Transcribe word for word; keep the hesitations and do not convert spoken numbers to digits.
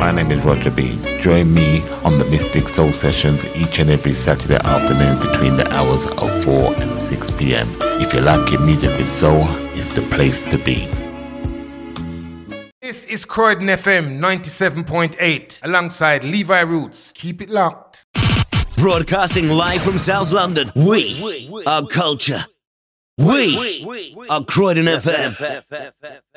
My name is Roger B. Join me on the Mystic Soul Sessions each and every Saturday afternoon between the hours of four and six p.m. If you like your music with soul, it's the place to be. This is Croydon F M ninety-seven point eight alongside Levi Roots. Keep it locked. Broadcasting live from South London, we are culture. We are Croydon F M.